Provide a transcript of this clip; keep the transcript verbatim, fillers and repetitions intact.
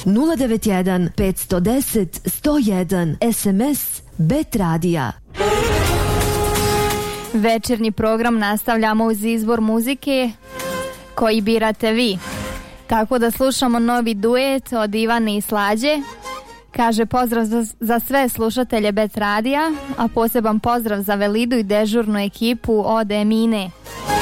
nula devet jedan pet jedan nula jedan sto jedan, es em es Bet Radija. Večernji program nastavljamo uz izbor muzike koji birate vi. Tako da slušamo novi duet od Ivane i Slađe. Kaže pozdrav za, za sve slušatelje Bet Radija, a poseban pozdrav za Velidu i dežurnu ekipu od Emine.